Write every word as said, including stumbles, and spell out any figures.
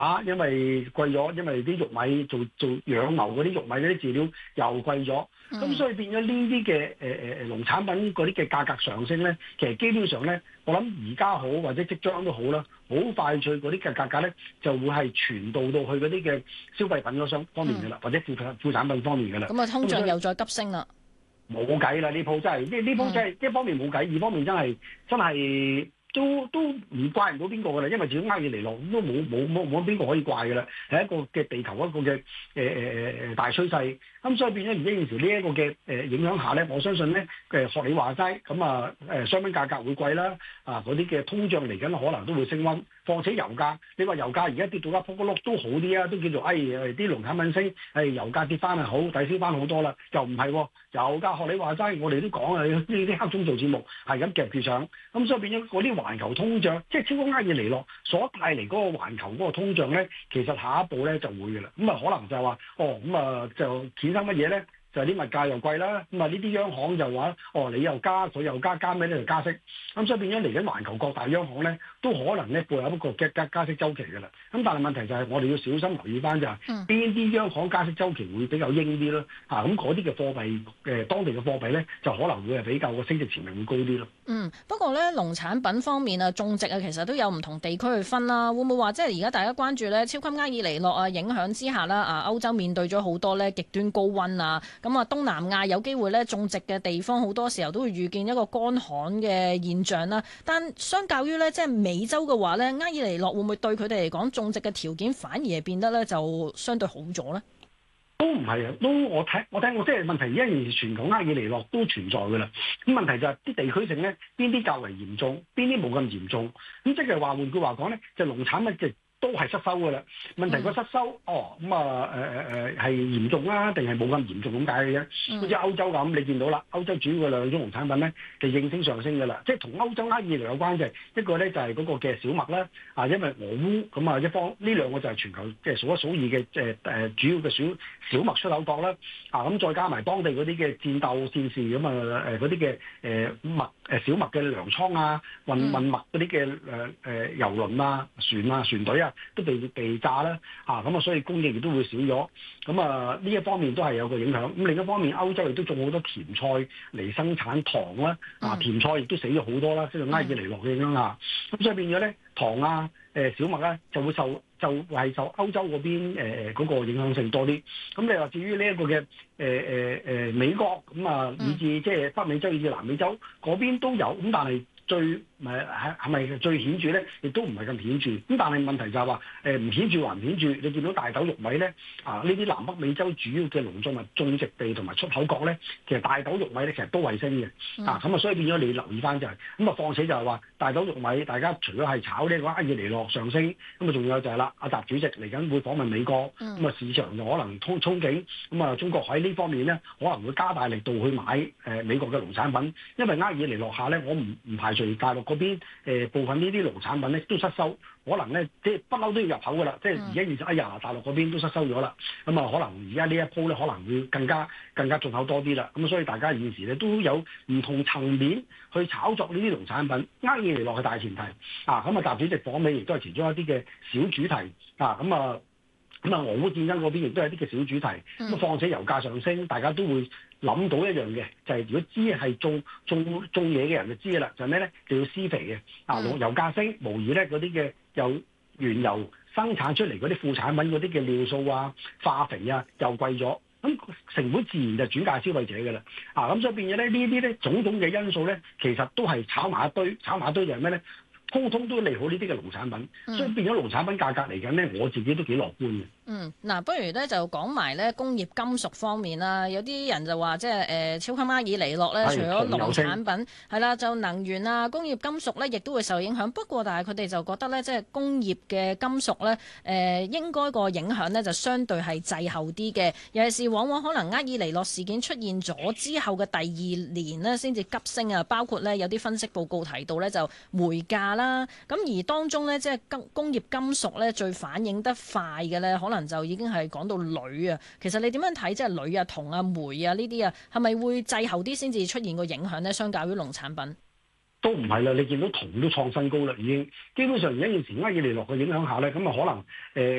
啊，因為貴咗，因為啲玉米做做養牛嗰啲玉米嗰啲飼料又貴咗，咁、嗯、所以變咗呢啲嘅誒誒誒農產品嗰啲嘅價格上升咧，其實基本上咧，我諗而家好或者即將都好啦，好快脆嗰啲嘅價格咧就會係傳導到去嗰啲嘅消費品嗰商方面嘅啦，嗯、或者副副產品方面嘅啦。 咁啊，通脹又再急升啦， 冇計啦！呢鋪真係呢呢鋪真係、嗯、一方面冇計，二方面真係真係。都都唔怪唔到邊個㗎啦，因為始終厄爾尼諾都冇冇冇冇邊個可以怪㗎啦，係一個嘅地球一個嘅誒誒誒大趨勢。咁所以變咗而家現時呢一個嘅誒影響下咧，我相信咧誒學你話齋，咁啊誒商品價格會貴啦，啊嗰啲嘅通脹嚟緊可能都會升溫。況且油價，你話油價而家跌到一仆碌都好啲啊，都叫做誒誒啲農產品升，誒油價跌翻係好抵消翻好多啦。又唔係喎，油價學你話齋，我哋都講啊，呢啲黑中做節目係咁夾住上，咁所以變咗嗰啲環球通脹，即係超過厄爾尼諾所帶嚟嗰個環球嗰個通脹咧，其實下一步咧就會嘅啦。咁啊可能就係話，哦咁啊就衍生乜嘢咧？就係啲物價又貴啦，咁啊呢啲央行就話，哦你又加，佢又加，加咩咧就加息，咁所以變咗嚟緊環球各大央行咧都可能咧配合一個加加加息週期嘅啦。咁但係問題就係我哋要小心留意翻就係邊啲央行加息週期會比較鷹啲咯，嚇咁嗰啲嘅貨幣誒、呃、當地嘅貨幣咧就可能會係比較個升值潛力會高啲咯。 嗯，不過咧農產品方面啊，種植啊其實都有唔同地區去分啦。會唔會話即係而家大家關注咧超級厄爾尼諾啊影響之下啦，啊歐洲面對咗好多咧極端高溫啊。咁啊，東南亞有機會咧種植嘅地方好多時候都會預見一個乾旱嘅現象啦。但相較於咧即係美洲嘅話咧，厄爾尼諾會唔會對佢哋嚟講種植嘅條件反而係變得咧就相對好咗咧？ 都唔係啊，都我聽我聽過，即係問題而家現時全球厄爾尼諾都存在㗎啦。咁問題就係啲地區性咧，邊啲較為嚴重，邊啲冇咁嚴重。咁即係話換句話講咧，就農產品嘅都係失收㗎啦。問題個失收，哦咁啊誒誒誒係嚴重啦，定係冇咁嚴重咁解嘅啫。好似歐洲咁，你見到啦，歐洲主要嘅兩種農產品咧，就應聲上升㗎啦。即係同歐洲厄爾尼諾有關嘅，一個咧就係嗰個嘅小麥啦，啊因為俄烏咁啊一方呢兩個就係全球即係數一數二嘅誒誒主要嘅小小麥出口國啦。啊咁再加埋當地嗰啲嘅戰鬥戰士咁啊誒嗰啲嘅誒麥誒小麥嘅糧倉啊，運運麥嗰啲嘅誒誒油輪啊、船啊、船隊啊。都被被炸啦，啊咁啊，所以供應亦都會少咗，咁啊呢一方面都係有個影響。咁另一方面，歐洲亦都種好多甜菜嚟生產糖啦，啊甜菜亦都死咗好多啦，即係厄爾尼諾嘅影響下。咁所以變咗咧，糖啊、誒小麥咧就會受就係受歐洲嗰邊誒嗰個影響性多啲。咁你話至於呢一個嘅誒誒誒美國咁啊，以至即係北美洲以至南美洲嗰邊都有，咁但係。最唔係係係咪最顯著咧？亦都唔係咁顯著。咁但係問題就係話誒唔顯著還唔顯著。你見到大豆、玉米咧啊，呢啲南北美洲主要嘅農作物種植地同埋出口國咧，其實大豆、玉米咧其實都係升嘅啊。咁啊，所以變咗你留意翻就係咁啊。況且就係話大豆、玉米，大家除咗係炒呢個厄爾尼諾上升，咁啊仲有就係啦，阿習主席嚟緊會訪問美國，咁啊市場就可能憧憧憬，咁啊中國喺呢方面咧可能會加大力度去買誒美國嘅農產品，因為厄爾尼諾下咧，我唔唔排除。大陸嗰邊誒部分呢啲農產品咧都失收，可能咧即係不嬲都要入口噶啦，即係而家現實哎呀大陸嗰邊都失收咗啦，咁啊可能而家呢一鋪咧可能會更加更加進口多啲啦，咁所以大家現時咧都有唔同層面去炒作呢啲農產品，厄爾尼諾係大前提啊，咁啊習主席訪美亦都係其中一啲嘅小主題啊，咁啊咁啊俄烏戰爭嗰邊亦都係一啲嘅小主題，咁況且油價上升，大家都會諗到一樣嘅，就係、是、如果知係種種種嘢嘅人就知啦，就係咩咧？就要施肥嘅。啊，油價升，無疑咧嗰啲嘅有原油生產出嚟嗰啲副產品嗰啲嘅尿素啊、化肥啊又貴咗，咁成本自然就轉嫁消費者嘅啦。啊，咁所以變咗咧呢啲咧種種嘅因素咧，其實都係炒埋一堆，炒埋一堆就係咩咧？通通都利好呢啲嘅農產品，嗯、所以變咗農產品價格嚟緊咧，我自己都幾樂觀嘅。 嗯，嗱，不如咧就講埋咧工業金屬方面啦。有啲人就話即係誒超級厄爾尼諾咧，除咗農產品係啦，就能源啊、工業金屬咧，亦都會受影響。不過，但係佢哋就覺得咧，即係工業嘅金屬咧，誒、呃、應該個影響咧就相對係滯後啲嘅。尤其是往往可能厄爾尼諾事件出現咗之後嘅第二年呢，先至急升啊。包括咧有啲分析報告提到咧就煤價啦，咁而當中咧即係工工業金屬咧最反應得快嘅咧，可能就已經係講到鋁啊。其實你點樣睇即係鋁啊、銅啊、煤啊呢啲啊，係咪會滯後啲先至出現個影響呢？相較於農產品？ 都唔係啦，你見到銅都創新高啦，已經基本上而家現時厄爾尼諾嘅影響下咧，咁啊可能誒。呃